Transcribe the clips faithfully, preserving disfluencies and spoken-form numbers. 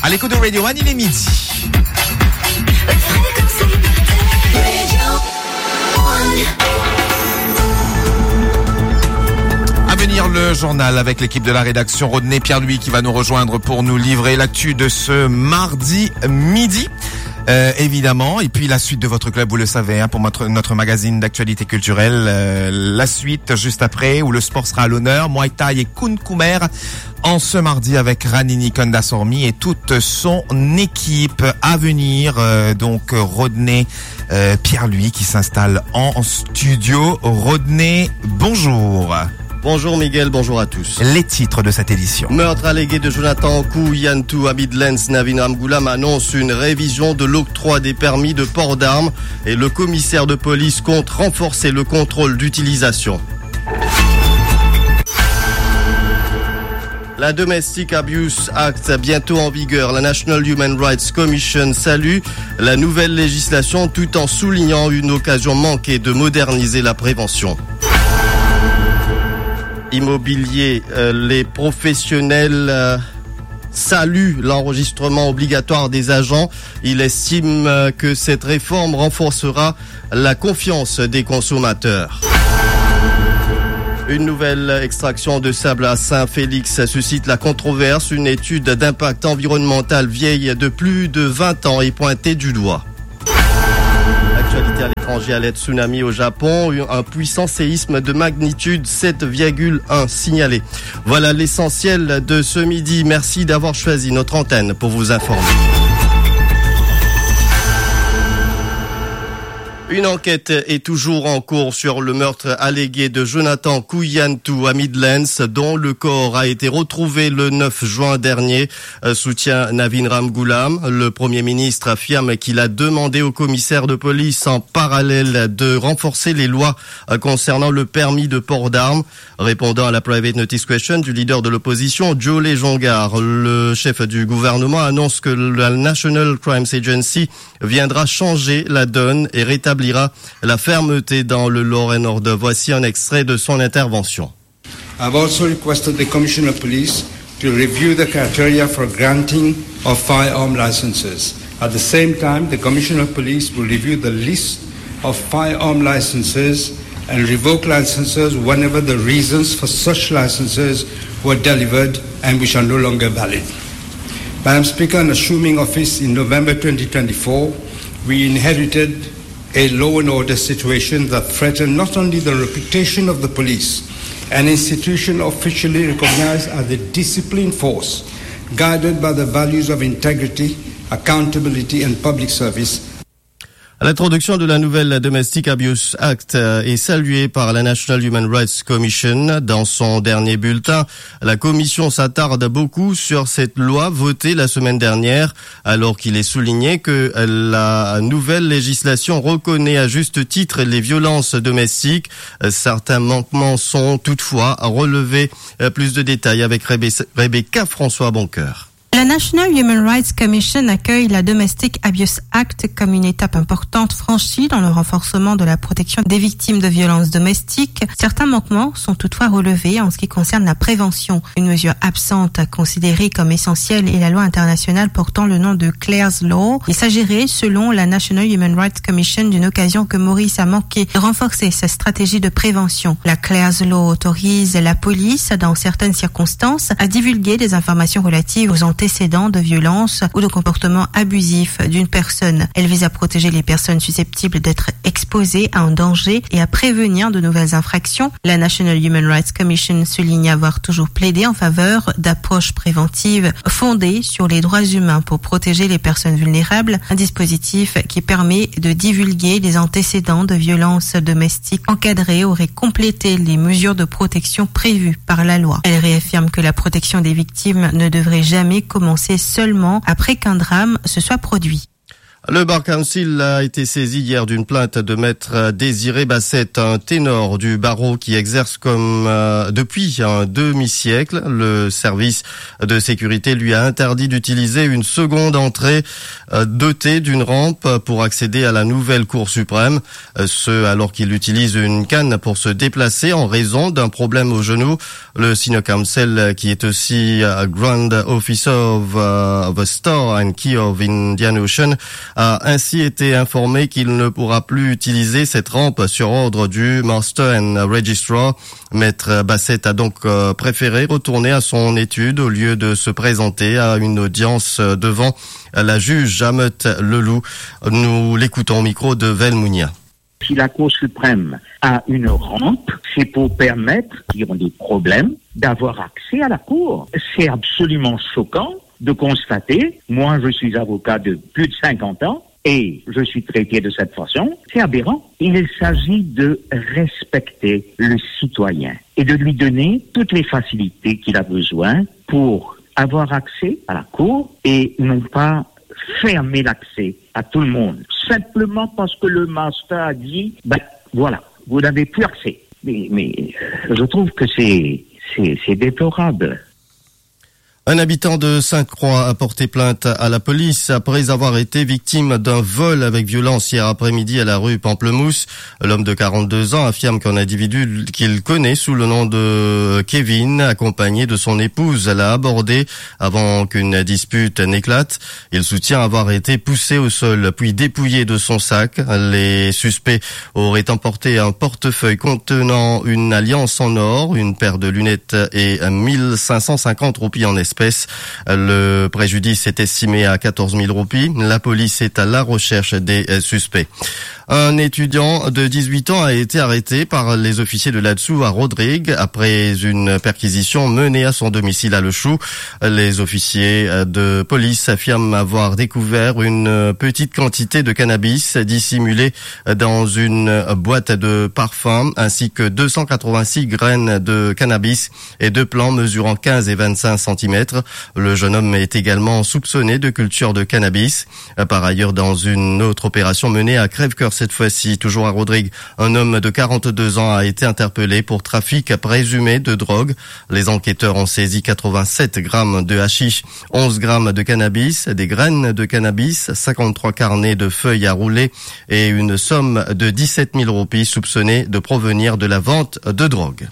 À l'écoute de Radio One, il est midi. À venir le journal avec l'équipe de la rédaction, Rodney Pierre-Louis qui va nous rejoindre pour nous livrer l'actu de ce mardi midi. Euh, évidemment, et puis la suite de votre club, vous le savez, hein, pour notre, notre magazine d'actualité culturelle, euh, la suite juste après, où le sport sera à l'honneur, Muay Thai et Kun Khmer, en ce mardi avec Ranini Kondasamy et toute son équipe à venir, euh, donc Rodney euh, Pierre-Louis qui s'installe en studio. Rodney, bonjour. Bonjour Miguel, bonjour à tous. Les titres de cette édition. Meurtre allégué de Jonathan Kouyantou à Midlands, Navin Ramgoolam annonce une révision de l'octroi des permis de port d'armes et le commissaire de police compte renforcer le contrôle d'utilisation. La Domestic Abuse Act bientôt en vigueur. La National Human Rights Commission salue la nouvelle législation tout en soulignant une occasion manquée de moderniser la prévention. Immobilier, euh, les professionnels euh, saluent l'enregistrement obligatoire des agents. Il estime euh, que cette réforme renforcera la confiance des consommateurs. Une nouvelle extraction de sable à Saint-Félix suscite la controverse. Une étude d'impact environnemental vieille de plus de vingt ans est pointée du doigt. Actualité à l'étranger à l'aide tsunami au Japon, un puissant séisme de magnitude sept virgule un signalé. Voilà l'essentiel de ce midi. Merci d'avoir choisi notre antenne pour vous informer. Une enquête est toujours en cours sur le meurtre allégué de Jonathan Kouyantou à Midlands, dont le corps a été retrouvé le neuf juin dernier, soutient Navin Ramgoolam. Le Premier ministre affirme qu'il a demandé au commissaire de police en parallèle de renforcer les lois concernant le permis de port d'armes. Répondant à la private notice question du leader de l'opposition, Jolé Jongar, le chef du gouvernement annonce que la National Crimes Agency viendra changer la donne et rétablir la fermeté dans le law and order. Voici un extrait de son intervention. I've also requested the Commissioner of Police to review the criteria for granting of firearm licenses. At the same time, the Commissioner of Police will review the list of firearm licenses and revoke licenses whenever the reasons for such licenses were delivered and which are no longer valid. Madam Speaker, in assuming office in November twenty twenty-four, we inherited a law and order situation that threatened not only the reputation of the police, an institution officially recognized as a disciplined force, guided by the values of integrity, accountability and public service. L'introduction de la nouvelle Domestic Abuse Act est saluée par la National Human Rights Commission. Dans son dernier bulletin, la commission s'attarde beaucoup sur cette loi votée la semaine dernière, alors qu'il est souligné que la nouvelle législation reconnaît à juste titre les violences domestiques. Certains manquements sont toutefois relevés. Plus de détails avec Rebecca François Boncoeur. La National Human Rights Commission accueille la Domestic Abuse Act comme une étape importante franchie dans le renforcement de la protection des victimes de violences domestiques. Certains manquements sont toutefois relevés en ce qui concerne la prévention. Une mesure absente considérée comme essentielle est la loi internationale portant le nom de Clare's Law. Il s'agirait, selon la National Human Rights Commission, d'une occasion que Maurice a manqué de renforcer sa stratégie de prévention. La Clare's Law autorise la police, dans certaines circonstances, à divulguer des informations relatives aux antécédents de violence ou de comportement abusif d'une personne. Elle vise à protéger les personnes susceptibles d'être exposées à un danger et à prévenir de nouvelles infractions. La National Human Rights Commission souligne avoir toujours plaidé en faveur d'approches préventives fondées sur les droits humains pour protéger les personnes vulnérables, un dispositif qui permet de divulguer les antécédents de violences domestiques encadrés aurait complété les mesures de protection prévues par la loi. Elle réaffirme que la protection des victimes ne devrait jamais commencer seulement après qu'un drame se soit produit. Le Bar Council a été saisi hier d'une plainte de maître Désiré Bassette, un ténor du barreau qui exerce comme euh, depuis un demi-siècle. Le service de sécurité lui a interdit d'utiliser une seconde entrée euh, dotée d'une rampe pour accéder à la nouvelle Cour suprême. Euh, ce alors qu'il utilise une canne pour se déplacer en raison d'un problème au genou. Le Senior Counsel, qui est aussi uh, Grand Officer of, uh, of the Star and Key of Indian Ocean, a ainsi été informé qu'il ne pourra plus utiliser cette rampe sur ordre du Master and Registrar. Maître Bassette a donc euh, préféré retourner à son étude au lieu de se présenter à une audience devant la juge Jamet Leloup. Nous l'écoutons au micro de Velmounia. Si la Cour suprême a une rampe, c'est pour permettre, qui ont des problèmes, d'avoir accès à la Cour. C'est absolument choquant de constater, moi je suis avocat de plus de cinquante ans, et je suis traité de cette façon, c'est aberrant. Il s'agit de respecter le citoyen et de lui donner toutes les facilités qu'il a besoin pour avoir accès à la Cour et non pas fermer l'accès à tout le monde. Simplement parce que le master a dit, ben voilà, vous n'avez plus accès. Mais, mais je trouve que c'est, c'est, c'est déplorable. Un habitant de Sainte-Croix a porté plainte à la police après avoir été victime d'un vol avec violence hier après-midi à la rue Pamplemousse. L'homme de quarante-deux ans affirme qu'un individu qu'il connaît sous le nom de Kevin, accompagné de son épouse, l'a abordé avant qu'une dispute n'éclate. Il soutient avoir été poussé au sol puis dépouillé de son sac. Les suspects auraient emporté un portefeuille contenant une alliance en or, une paire de lunettes et mille cinq cent cinquante roupies en espèces. Le préjudice est estimé à quatorze mille roupies. La police est à la recherche des suspects. Un étudiant de dix-huit ans a été arrêté par les officiers de l'A D S O à Rodrigue après une perquisition menée à son domicile à Le Chou. Les officiers de police affirment avoir découvert une petite quantité de cannabis dissimulée dans une boîte de parfum ainsi que deux cent quatre-vingt-six graines de cannabis et deux plants mesurant quinze et vingt-cinq centimètres. Le jeune homme est également soupçonné de culture de cannabis. Par ailleurs, dans une autre opération menée à Crèvecoeur cette fois-ci, toujours à Rodrigue, un homme de quarante-deux ans a été interpellé pour trafic présumé de drogue. Les enquêteurs ont saisi quatre-vingt-sept grammes de hashish, onze grammes de cannabis, des graines de cannabis, cinquante-trois carnets de feuilles à rouler et une somme de dix-sept mille roupies soupçonnée de provenir de la vente de drogue.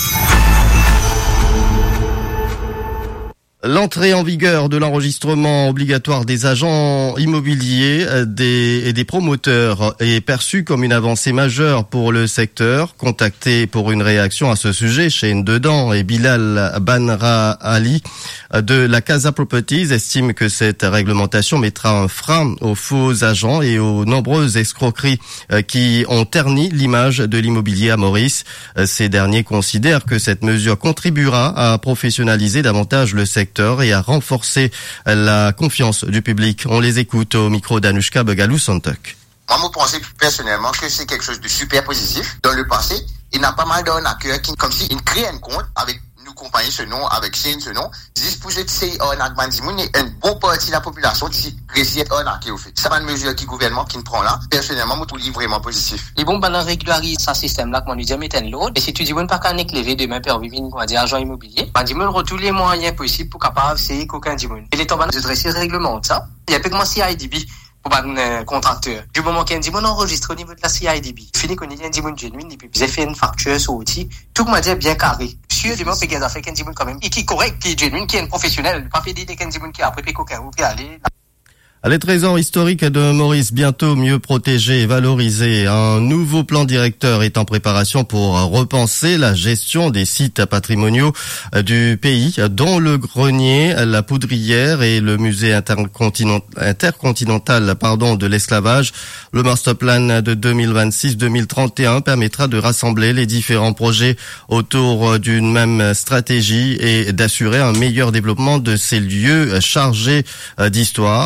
L'entrée en vigueur de l'enregistrement obligatoire des agents immobiliers des, et des promoteurs est perçue comme une avancée majeure pour le secteur. Contacté pour une réaction à ce sujet, Shane Dedan et Bilal Banra Ali de la Casa Properties estiment que cette réglementation mettra un frein aux faux agents et aux nombreuses escroqueries qui ont terni l'image de l'immobilier à Maurice. Ces derniers considèrent que cette mesure contribuera à professionnaliser davantage le secteur et à renforcer la confiance du public. On les écoute au micro d'Anushka Begalou-Santok. Moi, je pense personnellement que c'est quelque chose de super positif. Dans le passé, il y a pas mal d'arnaqueurs qui, comme si, ils créent un compte avec nous compagnie ce nom, avec Shane ce nom, juste pour que c'est arnaquement d'imoun et une bonne partie de la population qui réussit à être arnaquée au fait. C'est pas une mesure qui gouvernement qui nous prend là. Personnellement, moi, je trouve vraiment positif. Et bon, ben, on régularise ce système-là, comme on lui dit, mettre l'autre. Et si tu dis, bon, pas qu'un éclevé demain, pour vivre, on va dire, agent immobilier, ben, dis-moi, on tous les moyens possibles pour capable, c'est qu'aucun dimoun. Et les tombants de dresser réglemente ça. Il y a pas que moi, C I D B. Pour un euh, contracteur. Du moment qu'il y a un dimon enregistré au niveau de la C I D B, fini qu'on y a un dimon genuine, et puis vous avez fait une facture sur outil, tout comme dire bien carré. Sûr, du moment que vous avez fait un dimon quand même, et qui est correct, qui est genuine, qui est un professionnel, pas fait d'idée qu'un dimon qui a après, puis qu'aucun ou qui aller. Les trésors historiques de Maurice bientôt mieux protégés et valorisés. Un nouveau plan directeur est en préparation pour repenser la gestion des sites patrimoniaux du pays, dont le grenier, la poudrière et le musée intercontinental, intercontinental pardon, de l'esclavage. Le master plan de deux mille vingt-six deux mille trente et un permettra de rassembler les différents projets autour d'une même stratégie et d'assurer un meilleur développement de ces lieux chargés d'histoire. Selon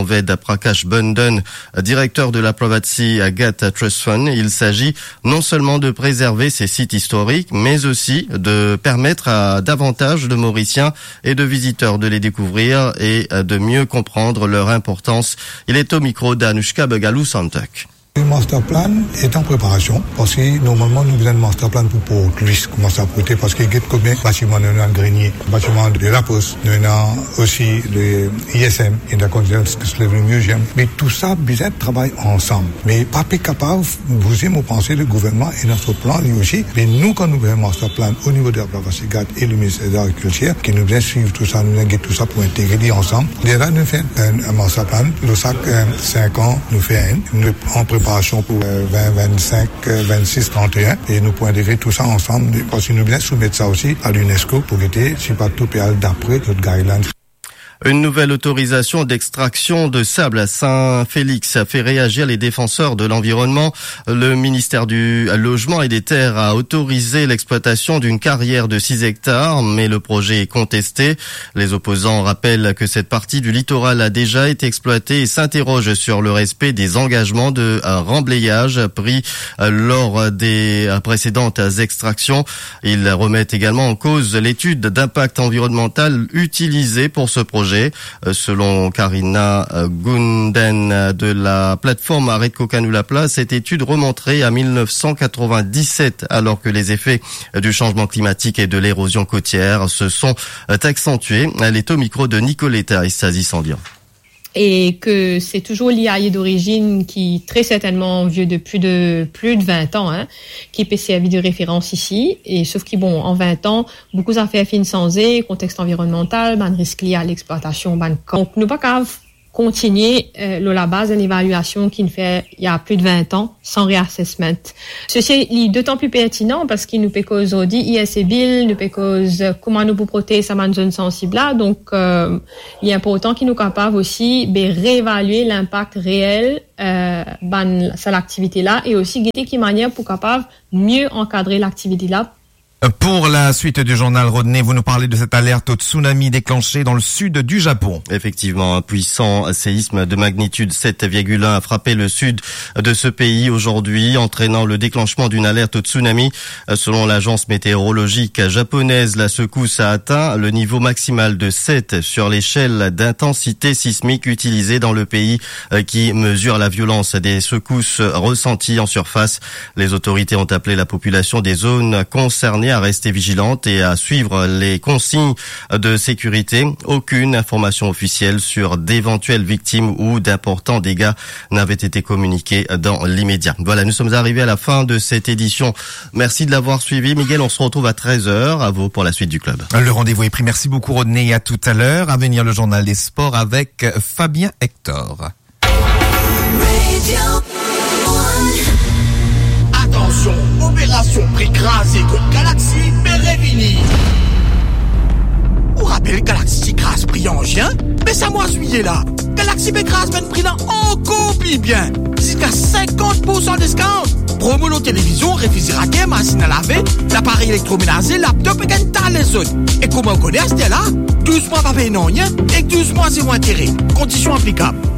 selon Ved Prakash Bundan, directeur de la Privacy Gate Trust Fund. Il s'agit non seulement de préserver ces sites historiques, mais aussi de permettre à davantage de Mauriciens et de visiteurs de les découvrir et de mieux comprendre leur importance. Il est au micro d'Anushka Begalou-Santek. Le master plan est en préparation parce que normalement nous faisons un master plan pour pour touristes commencer à prêter parce qu'il y a combien bâtiments nous avons grenier, bâtiment de la poste, nous avons aussi le I S M, il y a le museum, mais tout ça besoin de travailler ensemble. Mais pas capable, vous aimez penser le gouvernement et notre plan lui aussi, mais nous quand nous faisons un master plan au niveau de la Privacy Gate et le ministère de l'Agriculture, qui nous vient suivre tout ça, nous avons tout ça pour intégrer ensemble. Déjà nous faisons un, un master plan, le sac cinq ans nous fait un, nous en préparation pour vingt, vingt-cinq, vingt-six, trente et un et nous pouvons intégrer tout ça ensemble parce que nous voulons soumettre ça aussi à l'UNESCO pour que si pas tout péal d'après notre guidelines. Une nouvelle autorisation d'extraction de sable à Saint-Félix a fait réagir les défenseurs de l'environnement. Le ministère du Logement et des Terres a autorisé l'exploitation d'une carrière de six hectares, mais le projet est contesté. Les opposants rappellent que cette partie du littoral a déjà été exploitée et s'interrogent sur le respect des engagements de remblayage pris lors des précédentes extractions. Ils remettent également en cause l'étude d'impact environnemental utilisée pour ce projet. Selon Karina Gunden de la plateforme Arrêt de Cocanula, cette étude remonterait à mille neuf cent quatre-vingt-dix-sept alors que les effets du changement climatique et de l'érosion côtière se sont accentués. Elle est au micro de Nicoletta Estazi-Sandian. Et que c'est toujours l'I A I d'origine qui très certainement vieux de plus de plus de vingt ans, hein, qui peut servir de référence ici. Et sauf que bon, en vingt ans, beaucoup d'affaires fines sans et contexte environnemental, ban risque lié à l'exploitation, ban donc nous pas qu'à continuer euh, la base d'une évaluation qui ne fait il y a plus de vingt ans sans réassessment. Ceci est d'autant plus pertinent parce qu'il nous peut cause aujourd'hui I S E Bill, nous peut cause comment nous pour protéger sa zone sensible là. Donc euh, il est important qu'il nous capable aussi de réévaluer l'impact réel euh ban sur l'activité là et aussi guetter qui manière pour capable mieux encadrer l'activité là. Pour la suite du journal Rodney, vous nous parlez de cette alerte au tsunami déclenchée dans le sud du Japon. Effectivement, un puissant séisme de magnitude sept virgule un a frappé le sud de ce pays aujourd'hui, entraînant le déclenchement d'une alerte au tsunami. Selon l'agence météorologique japonaise, la secousse a atteint le niveau maximal de sept sur l'échelle d'intensité sismique utilisée dans le pays, qui mesure la violence des secousses ressenties en surface. Les autorités ont appelé la population des zones concernées à rester vigilante et à suivre les consignes de sécurité. Aucune information officielle sur d'éventuelles victimes ou d'importants dégâts n'avait été communiquée dans l'immédiat. Voilà, nous sommes arrivés à la fin de cette édition. Merci de l'avoir suivi. Miguel, on se retrouve à treize heures. À vous pour la suite du club. Le rendez-vous est pris. Merci beaucoup Rodney et à tout à l'heure. À venir le journal des sports avec Fabien Hector. Attention, opération prix crasé contre Galaxy Pérévini. On rappelle Galaxy crase prix en chien, mais ça moi juillet là. Galaxy Pécrase ben prix là encore plus bien. Jusqu'à cinquante pour cent de discount. Promo la télévision, réfrigérateur, machine à laver, l'appareil électroménager, laptop et un les autres. Et comment on connaît, c'était là? douze mois pas payé non rien et douze mois zéro intérêt. Conditions applicables.